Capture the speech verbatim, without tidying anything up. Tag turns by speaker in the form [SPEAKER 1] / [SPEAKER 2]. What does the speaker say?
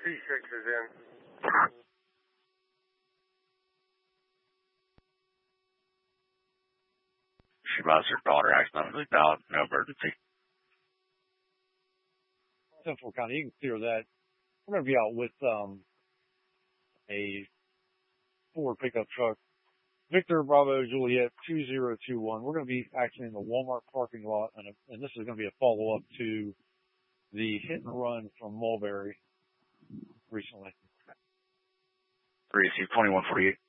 [SPEAKER 1] C six is in.
[SPEAKER 2] She lost her daughter accidentally died. No emergency.
[SPEAKER 3] Central County, you can clear that. We're going to be out with um, a Ford pickup truck. Victor Bravo Juliet two zero two one. We're going to be actually in the Walmart parking lot, and, a, and this is going to be a follow-up to the hit and run from Mulberry recently.
[SPEAKER 2] three C twenty-one forty-eight.